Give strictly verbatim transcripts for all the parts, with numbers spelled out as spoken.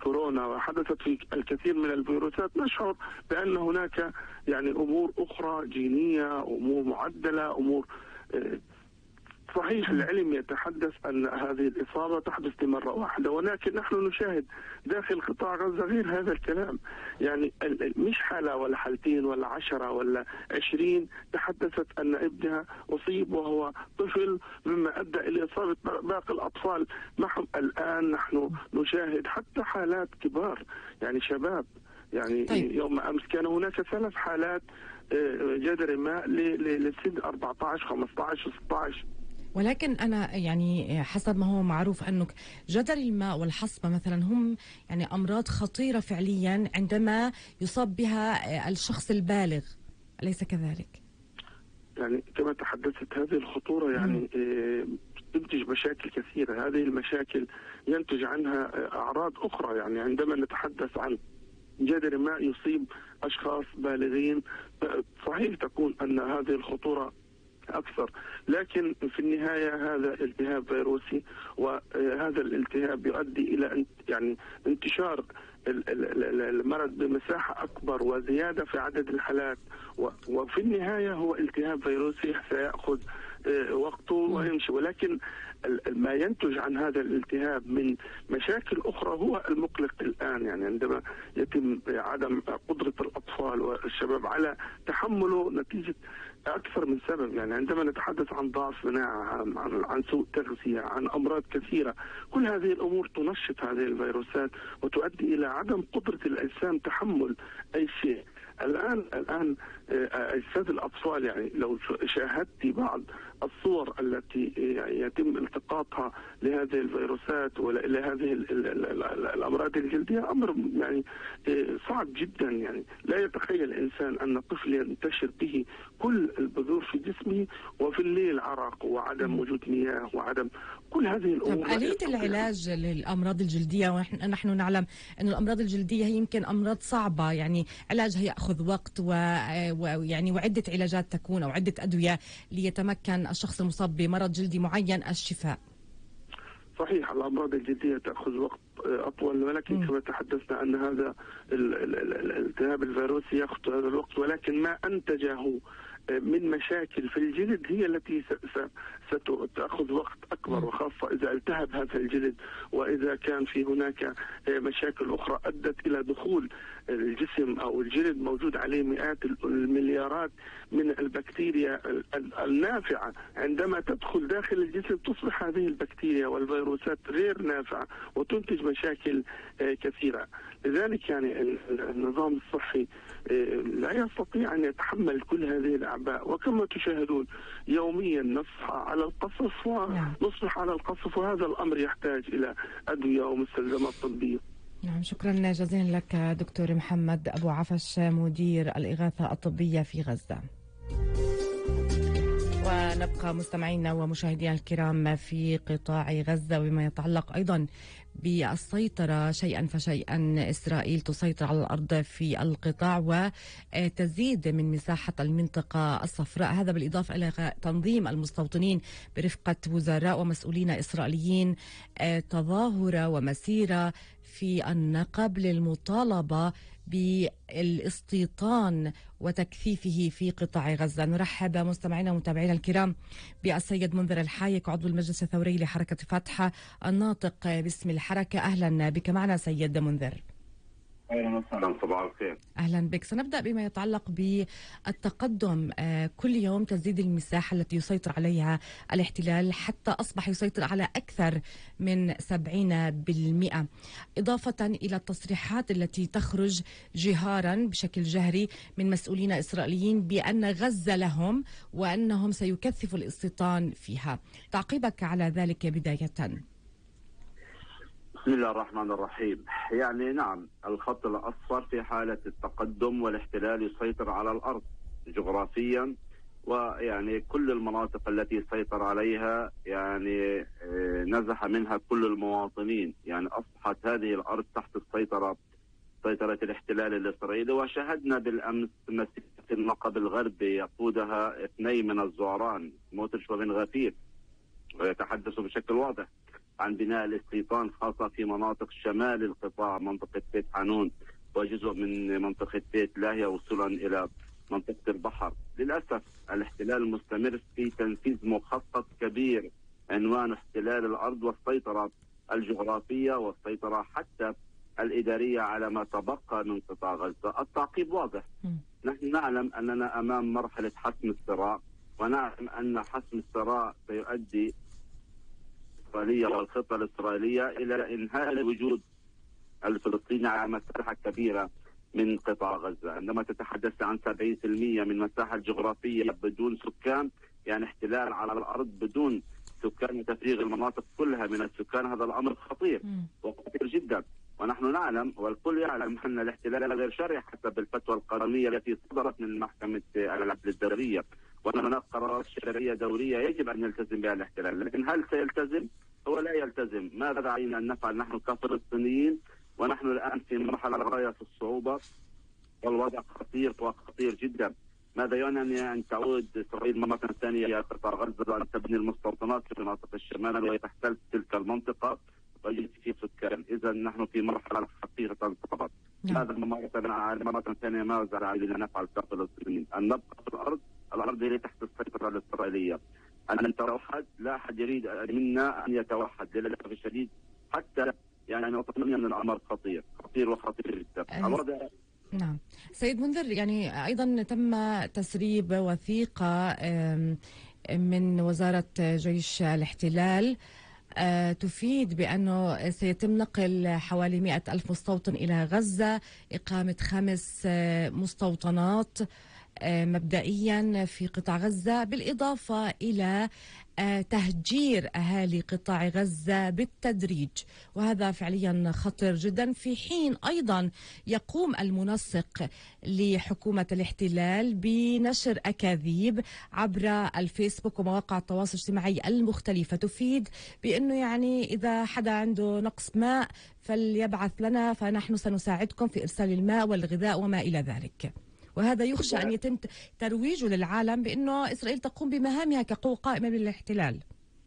كورونا وحدثت في الكثير من الفيروسات، نشعر بأن هناك يعني أمور أخرى جينية، أمور معدلة، أمور صحيح. العلم يتحدث أن هذه الإصابة تحدث لمرة واحدة، ولكن نحن نشاهد داخل قطاع غزة غير هذا الكلام. يعني مش حالة ولا حالتين ولا عشرة ولا عشرين تحدثت أن ابنها أصيب وهو طفل، مما أدى إلى إصابة باقي الأطفال معهم. الآن نحن نشاهد حتى حالات كبار، يعني شباب. يعني طيب. يوم أمس كان هناك ثلاث حالات جدري ماء لسن أربعة عشر خمسة عشر ستة عشر. ولكن أنا يعني حسب ما هو معروف أنه جدر الماء والحصبة مثلا هم يعني أمراض خطيرة فعليا عندما يصاب بها الشخص البالغ، أليس كذلك؟ يعني كما تحدثت هذه الخطورة يعني تنتج مشاكل كثيرة. هذه المشاكل ينتج عنها أعراض أخرى. يعني عندما نتحدث عن جدر ماء يصيب أشخاص بالغين، صحيح تكون أن هذه الخطورة أكثر، لكن في النهاية هذا التهاب فيروسي، وهذا الالتهاب يؤدي إلى يعني انتشار المرض بمساحة أكبر وزيادة في عدد الحالات، وفي النهاية هو التهاب فيروسي سيأخذ وقته ويمشي. ولكن ما ينتج عن هذا الالتهاب من مشاكل أخرى هو المقلق الآن. يعني عندما يتم عدم قدرة الأطفال والشباب على تحمله نتيجة أكثر من سبب. يعني عندما نتحدث عن ضعف مناعة، عن, عن, عن سوء تغذية، عن أمراض كثيرة، كل هذه الأمور تنشط هذه الفيروسات وتؤدي إلى عدم قدرة الإنسان تحمل أي شيء. الآن الآن أجساد الأطفال، يعني لو شاهدت بعض الصور التي يتم التقاطها لهذه الفيروسات ولهذه الأمراض الجلدية، أمر يعني صعب جدا. يعني لا يتخيل الإنسان أن طفل ينتشر به كل البذور في جسمه وفي الليل عرق وعدم وجود مياه وعدم كل هذه الأمور. طب آلية العلاج للأمراض الجلدية، ونحن نعلم أن الأمراض الجلدية هي يمكن أمراض صعبة، يعني علاجها يأخذ وقت ويعني وعدة علاجات تكون أو عدة أدوية ليتمكن الشخص المصاب بمرض جلدي معين الشفاء. صحيح الأمراض الجلدية تأخذ وقت أطول، ولكن كما تحدثنا أن هذا الالتهاب الفيروسي يأخذ هذا الوقت، ولكن ما أنتجه من مشاكل في الجلد هي التي ستأخذ وقت أكبر، وخاصة إذا التهب هذا الجلد وإذا كان في هناك مشاكل أخرى أدت إلى دخول الجسم أو الجلد موجود عليه مئات المليارات من البكتيريا النافعة. عندما تدخل داخل الجسم تصبح هذه البكتيريا والفيروسات غير نافعة وتنتج مشاكل كثيرة. لذلك يعني النظام الصحي لا يستطيع أن يتحمل كل هذه الأعباء، وكما تشاهدون يوميا نصحى على القصف ونصبح على القصف، وهذا الأمر يحتاج إلى أدوية ومستلزمات طبية. نعم، شكرا جزيلا لك دكتور محمد أبو عفش، مدير الإغاثة الطبية في غزة. ونبقى مستمعينا ومشاهدينا الكرام في قطاع غزة، وبما يتعلق أيضا بالسيطرة شيئا فشيئا. إسرائيل تسيطر على الأرض في القطاع وتزيد من مساحة المنطقة الصفراء، هذا بالإضافة إلى تنظيم المستوطنين برفقة وزراء ومسؤولين إسرائيليين تظاهرة ومسيرة في النقب للمطالبة بالاستيطان وتكثيفه في قطاع غزة. نرحب مستمعينا ومتابعينا الكرام بالسيد منذر الحايك، عضو المجلس الثوري لحركة فتح، الناطق باسم الحركة. أهلا بك معنا سيد منذر. اهلا وسهلا، صباح الخير. اهلا بك. سنبدا بما يتعلق بالتقدم. كل يوم تزيد المساحه التي يسيطر عليها الاحتلال حتى اصبح يسيطر على اكثر من سبعين بالمئة، اضافه الى التصريحات التي تخرج جهارا بشكل جهري من مسؤولين اسرائيليين بان غزه لهم وانهم سيكثفوا الاستيطان فيها. تعقيبك على ذلك بدايه؟ بسم الله الرحمن الرحيم. يعني نعم، الخط الأصفر في حالة التقدم والاحتلال يسيطر على الأرض جغرافيا، ويعني كل المناطق التي سيطر عليها يعني نزح منها كل المواطنين. يعني أصبحت هذه الأرض تحت السيطرة سيطرة الاحتلال الإسرائيلي. وشاهدنا بالأمس مسيرة النقب الغربي يقودها اثنين من الزعران، سموتريتش وبن غفير، ويتحدثوا بشكل واضح عن بناء الاستيطان خاصة في مناطق شمال القطاع، منطقة بيت حانون وجزء من منطقة بيت لاهيا وصولا إلى منطقة البحر. للأسف الاحتلال مستمر في تنفيذ مخطط كبير عنوان احتلال الأرض والسيطرة الجغرافية والسيطرة حتى الإدارية على ما تبقى من قطاع غزة. التعقيب واضح، نحن نعلم أننا أمام مرحلة حسم الصراع، ونعلم أن حسم الصراع سيؤدي الإسرائيلية والخطة الإسرائيلية إلى إنهاء الوجود الفلسطيني على مساحة كبيرة من قطاع غزة. عندما تتحدث عن سبعين بالمئة من مساحة الجغرافية بدون سكان، يعني احتلال على الأرض بدون سكان وتفريغ المناطق كلها من السكان، هذا الأمر خطير وخطير جدا. ونحن نعلم والكل يعلم أن الاحتلال غير شرعي حسب الفتوى القانونية التي صدرت من محكمة العدل الدولية، وأن هناك قرارات شرعية دولية يجب أن يلتزم بها الاحتلال، لكن هل سيلتزم؟ هو لا يلتزم. ماذا علينا أن نفعل نحن كفلسطينيين ونحن الآن في مرحلة غاية في الصعوبة والوضع خطير وخطير جدا؟ ماذا يعني أن تعود إسرائيل مرة ثانية إلى قطاع غزة وأن تبني المستوطنات في مناطق الشمال وتحتل تلك المنطقة ويجد في سكان؟ إذا نحن في مرحلة خطيرة فقط. ماذا مرة ثانية ماذا علينا نفعل كفلسطينيين؟ أن نبقى في الأرض، الأرض هي تحت السيطرة الإسرائيلية. أن نتوحد، لا أحد يريد منا أن يتوحد للأسف الشديد، حتى يعني وطنيا من الأمر خطير خطير وخطير جدا. الوضع نعم سيد منذر، يعني أيضا تم تسريب وثيقة من وزارة جيش الاحتلال تفيد بأنه سيتم نقل حوالي مئة ألف مستوطن إلى غزة، إقامة خمس مستوطنات مبدئيا في قطاع غزة، بالإضافة إلى تهجير أهالي قطاع غزة بالتدريج، وهذا فعليا خطر جدا، في حين أيضا يقوم المنسق لحكومة الاحتلال بنشر أكاذيب عبر الفيسبوك ومواقع التواصل الاجتماعي المختلفة تفيد بأنه يعني إذا حدا عنده نقص ماء فليبعث لنا فنحن سنساعدكم في إرسال الماء والغذاء وما إلى ذلك. وهذا يخشى أن يتم ترويجه للعالم بأنه إسرائيل تقوم بمهامها كقوة قائمة بالاحتلال.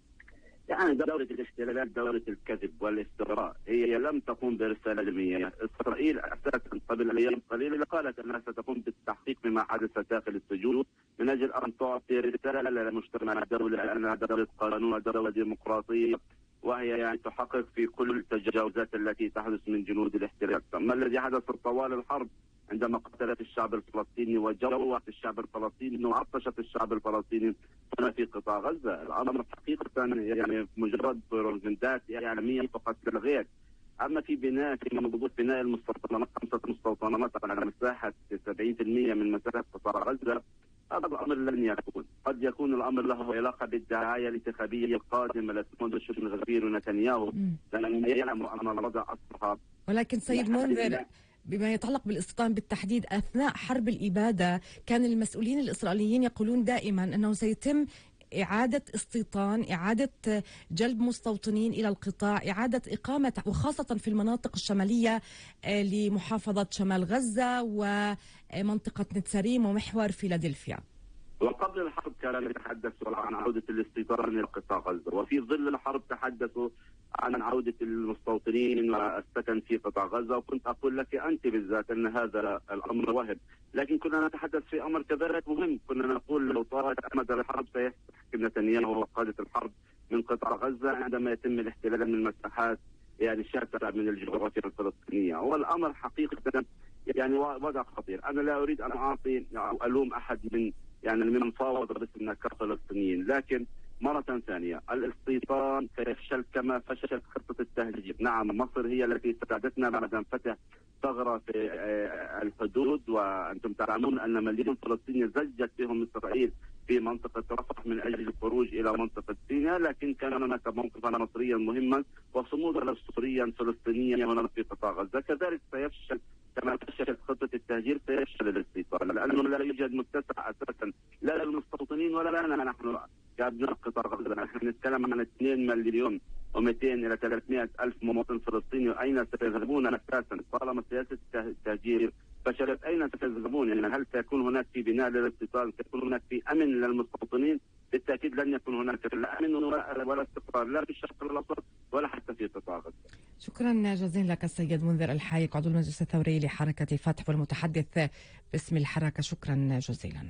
يعني دولة الاحتلال دولة الكذب والافتراء، هي لم تقوم بإرسال المياه. إسرائيل أساسا قبل أيام قليلة قالت أنها ستقوم بالتحقيق بما حدث داخل السجون من أجل أن تعطي رسالة للمجتمع الدولي أنها دولة قانون ودولة ديمقراطية، وهي يعني تحقق في كل التجاوزات التي تحدث من جنود الاحتلال. ما الذي حدث طوال الحرب عندما قتلت الشعب الفلسطيني وجوعت الشعب الفلسطيني وعطشت الشعب الفلسطيني هنا في قطاع غزة؟ الأمر حقيقة يعني مجرد بروباغندات إعلامية فقط لا غير. أما في بناء في موضوع بناء المستوطنات، خمسة مستوطنات على مساحة سبعين بالمئة من مساحة قطاع غزة، هذا الأمر لن يكون. قد يكون الأمر له علاقة بالدعاية الانتخابية القادمة لتكون الشؤون الغفير ونتنياهو، لأنه يعلم أن الوضع أصبح. ولكن سيد منذر، بما يتعلق بالاستيطان بالتحديد، أثناء حرب الإبادة كان المسؤولين الإسرائيليين يقولون دائما أنه سيتم إعادة استيطان، إعادة جلب مستوطنين إلى القطاع، إعادة إقامة وخاصة في المناطق الشمالية لمحافظة شمال غزة ومنطقة نتساريم ومحور فيلادلفيا. وقبل الحرب كانوا يتحدثوا عن عودة الاستيطان إلى قطاع غزة، وفي ظل الحرب تحدثوا عن عودة المستوطنين والسكن في قطاع غزة، وكنت أقول لك أنت بالذات أن هذا الأمر وهم، لكن كنا نتحدث في أمر كذلك مهم. كنا نقول لو طالت أمد الحرب سيحكم نتنياهو وقادة الحرب من قطاع غزة عندما يتم الاحتلال من مساحات يعني شاسعة من الجغرافيا الفلسطينية. والأمر حقيقة يعني وضع خطير. أنا لا أريد أن أعطي أو ألوم أحد من يعني من فاوض باسمنا كفلسطينيين، لكن مرة ثانية الاستيطان سيفشل كما فشلت خطة التهجير. نعم مصر هي التي ساعدتنا بعد أن فتح ثغرة في الحدود، وأنتم تعلمون أن مليون فلسطيني زجت بهم إسرائيل في منطقة رفح من أجل الخروج إلى منطقة سيناء، لكن كان هناك موقفا مصريا مهما وصمودا سوريا فلسطينيا هنا في قطاع غزة. كذلك سيفشل كما فشلت خطة التهجير سيفشل الاستيطان، لأنه لا يوجد متسع أساسا لا للمستوطنين ولا لنا نحن كأبناء قطاع غزة. نحن نتكلم عن اثنين مليون ومئتين إلى ثلاثمئة ألف مواطن فلسطيني، أين سيذهبون أساسا طالما سياسة التهجير فشلت أين ستذهبون؟ يعني هل سيكون هناك في بناء للاتصال؟ سيكون هناك في أمن للمستوطنين؟ بالتأكيد لن يكون هناك لا أمن ولا استقرار لا في الشرق الأوسط ولا حتى في قطاع غزة. شكرا جزيلا لك السيد منذر الحايك عضو المجلس الثوري لحركة فتح والمتحدث باسم الحركة. شكرا جزيلا.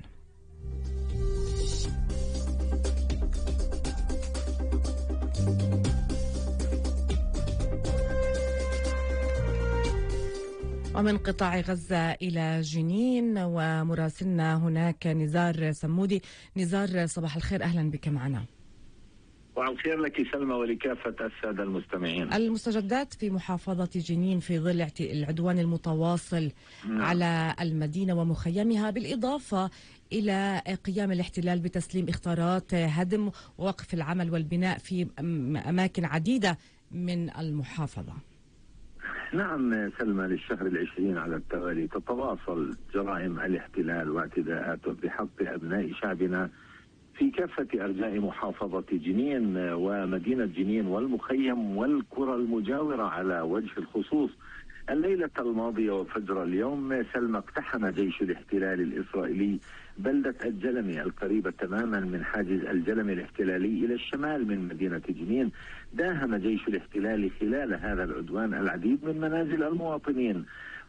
ومن قطاع غزة إلى جنين ومراسلنا هناك نزار سمودي. نزار صباح الخير، أهلا بك معنا. صباح الخير لك سلمى ولكافة السادة المستمعين. المستجدات في محافظة جنين في ظل العدوان المتواصل نعم. على المدينة ومخيمها، بالإضافة إلى قيام الاحتلال بتسليم إخطارات هدم ووقف العمل والبناء في أماكن عديدة من المحافظة. نعم سلمى، للشهر العشرين على التوالي تتواصل جرائم الاحتلال واعتداءاته بحق أبناء شعبنا في كافة أرجاء محافظة جنين ومدينة جنين والمخيم والقرى المجاورة على وجه الخصوص. الليلة الماضية وفجر اليوم سلمى اقتحم جيش الاحتلال الإسرائيلي بلدة الجلمي القريبة تماما من حاجز الجلمي الاحتلالي إلى الشمال من مدينة جنين. داهم جيش الاحتلال خلال هذا العدوان العديد من منازل المواطنين،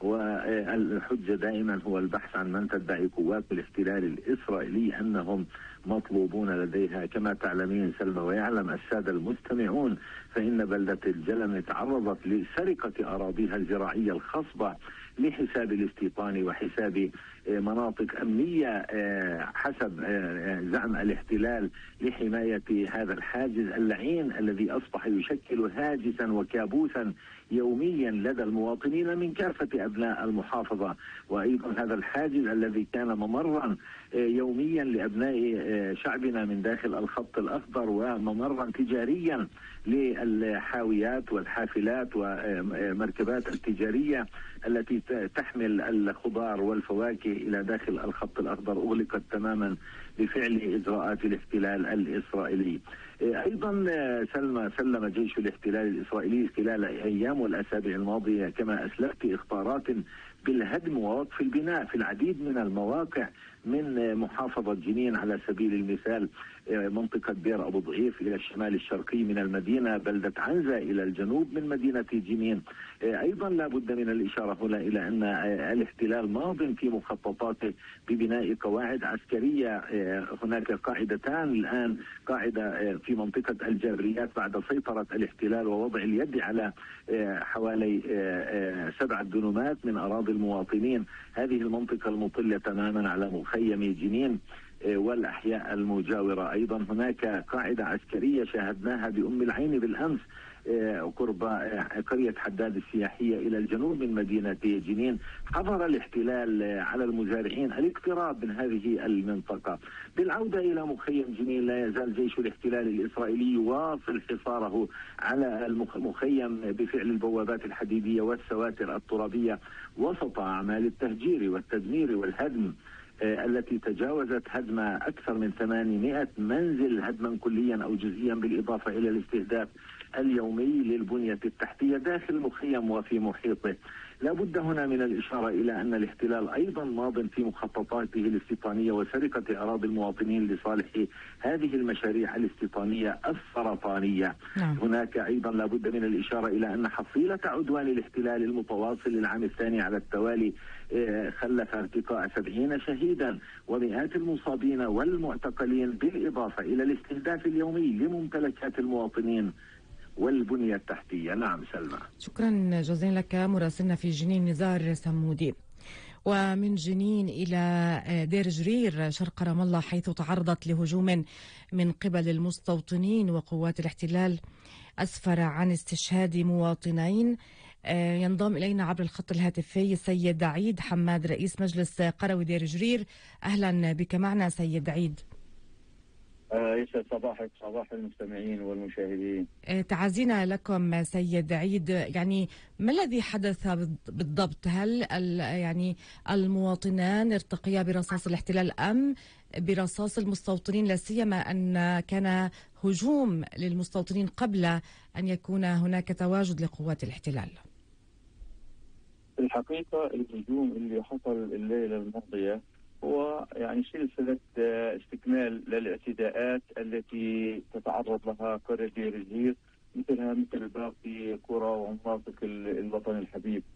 والحجة دائما هو البحث عن من تدعي قوات الاحتلال الإسرائيلي أنهم مطلوبون لديها. كما تعلمين سلمى ويعلم السادة المستمعون فإن بلدة الجلم تعرضت لسرقة أراضيها الزراعية الخصبة لحساب الاستيطان وحساب مناطق أمنية حسب زعم الاحتلال لحماية هذا الحاجز اللعين الذي أصبح يشكل هاجسا وكابوسا يوميا لدى المواطنين من كافة أبناء المحافظة. وأيضا هذا الحاجز الذي كان ممرا يوميا لأبناء شعبنا من داخل الخط الأخضر وممرا تجاريا للحاويات والحافلات ومركبات التجارية التي تحمل الخضار والفواكه إلى داخل الخط الأخضر أغلقت تماما بفعل إجراءات الاحتلال الإسرائيلي. أيضا سلم سلم جيش الاحتلال الإسرائيلي خلال أيام والأسابيع الماضية كما أسلفت إخطارات بالهدم ووقف البناء في العديد من المواقع من محافظة جنين. على سبيل المثال منطقة بير أبو ضعيف إلى الشمال الشرقي من المدينة، بلدة عنزة إلى الجنوب من مدينة جنين. أيضا لا بد من الإشارة هنا إلى أن الاحتلال ماض في مخططاته ببناء قواعد عسكرية. هناك قاعدتان الآن، قاعدة في منطقة الجابريات بعد سيطرة الاحتلال ووضع اليد على حوالي سبعة دنومات من أراضي المواطنين. هذه المنطقة المطلة تماما على مخيم جنين والأحياء المجاورة. أيضا هناك قاعدة عسكرية شاهدناها بأم العين بالأمس قرب قرية حداد السياحية إلى الجنوب من مدينة جنين. حظر الاحتلال على المزارعين الاقتراب من هذه المنطقة. بالعودة إلى مخيم جنين، لا يزال جيش الاحتلال الإسرائيلي يواصل حصاره على المخيم بفعل البوابات الحديدية والسواتر الترابية وسط أعمال التهجير والتدمير والهدم التي تجاوزت هدم أكثر من ثمانمائة منزل هدما كليا أو جزئيا، بالإضافة إلى الاستهداف اليومي للبنية التحتية داخل المخيم وفي محيطه. لا بد هنا من الإشارة إلى أن الاحتلال أيضا ماض في مخططاته الاستيطانية وسرقة أراضي المواطنين لصالح هذه المشاريع الاستيطانية السرطانية. نعم. هناك أيضا لا بد من الإشارة إلى أن حصيلة عدوان الاحتلال المتواصل للعام الثاني على التوالي خلف ارتقاء سبعين شهيدا ومئات المصابين والمعتقلين، بالإضافة إلى الاستهداف اليومي لممتلكات المواطنين والبنية التحتية. نعم سلمى. شكرا جزيلا لك مراسلنا في جنين نزار سمودي. ومن جنين إلى دير جرير شرق رام الله، حيث تعرضت لهجوم من قبل المستوطنين وقوات الاحتلال أسفر عن استشهاد مواطنين. ينضم إلينا عبر الخط الهاتفي السيد عيد حماد رئيس مجلس قروي دير جرير. أهلا بك معنا سيد عيد. يسعد صباحك، صباح المستمعين والمشاهدين. تعازينا لكم سيد عيد، يعني ما الذي حدث بالضبط؟ هل يعني المواطنان ارتقيا برصاص الاحتلال أم برصاص المستوطنين، لا سيما أن كان هجوم للمستوطنين قبل أن يكون هناك تواجد لقوات الاحتلال؟ الحقيقة الهجوم اللي حصل الليلة الماضية هو يعني سلسلة استكمال للاعتداءات التي تتعرض لها قرية دير الزير مثلها مثل باقي قرى ومناطق الوطن الحبيب.